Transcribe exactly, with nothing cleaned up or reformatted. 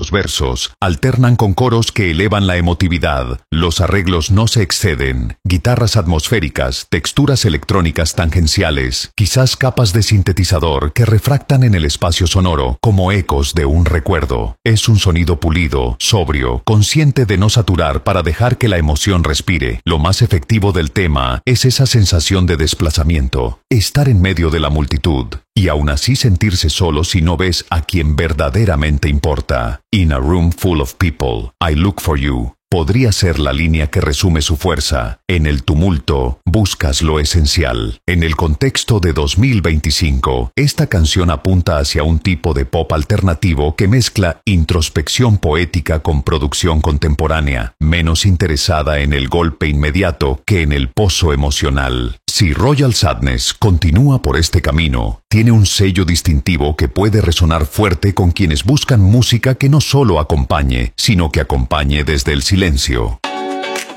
los versos alternan con coros que elevan la emotividad. Los arreglos no se exceden. Guitarras atmosféricas, texturas electrónicas tangenciales, quizás capas de sintetizador que refractan en el espacio sonoro como ecos de un recuerdo. Es un sonido pulido, sobrio, consciente de no saturar para dejar que la emoción respire. Lo más efectivo del tema es esa sensación de desplazamiento, estar en medio de la multitud y aún así sentirse solo si no ves a quien verdaderamente importa. In a room full of people, I look for you. Podría ser la línea que resume su fuerza. En el tumulto, buscas lo esencial. En el contexto de dos mil veinticinco, esta canción apunta hacia un tipo de pop alternativo que mezcla introspección poética con producción contemporánea, menos interesada en el golpe inmediato que en el pozo emocional. Si Royal Sadness continúa por este camino, tiene un sello distintivo que puede resonar fuerte con quienes buscan música que no solo acompañe, sino que acompañe desde el silencio.